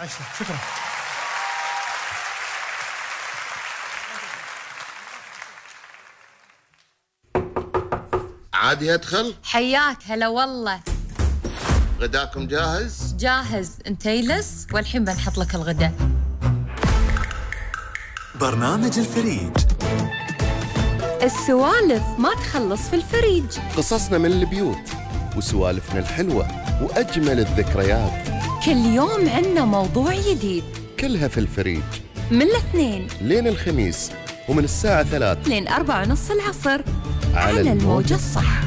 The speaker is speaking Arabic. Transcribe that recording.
عشرة. شكرا. عادي ادخل؟ حياك هلا والله. غداكم جاهز؟ جاهز، انت يلس والحين بنحط لك الغداء. برنامج الفريج. السوالف ما تخلص في الفريج. قصصنا من البيوت وسوالفنا الحلوة وأجمل الذكريات. كل يوم عنا موضوع جديد. كلها في الفريج. من الاثنين لين الخميس ومن الساعة 3 لين 4:30 العصر على الموجة الصح.